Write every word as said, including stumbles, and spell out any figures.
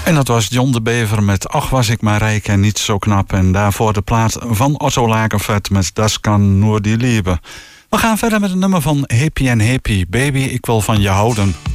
En dat was John de Bever met Ach was ik maar rijk en niet zo knap. En daarvoor de plaat van Otto Lagerfeld met Das kan nur die Liebe. We gaan verder met een nummer van Hippie en Hippie. Baby, ik wil van je houden.